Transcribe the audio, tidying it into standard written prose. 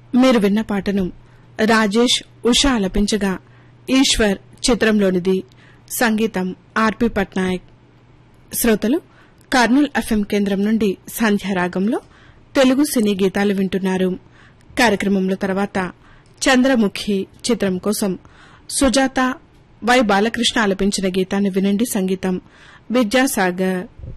మీరు విన్న పాటను రాజేష్ ఉషా ఆలపించగా ఈశ్వర్ చిత్రంలోనిది. సంగీతం ఆర్పి పట్నాయక్. శ్రోతలు కర్నూల్ ఎఫ్ఎం కేంద్రం నుండి సంధ్యారాగంలో తెలుగు సినీ గీతాలు వింటున్నారు. కార్యక్రమంలో తర్వాత చంద్రముఖి చిత్రం కోసం సుజాత వై బాలకృష్ణ ఆలపించిన గీతాన్ని వినండి. సంగీతం విద్యాసాగర్.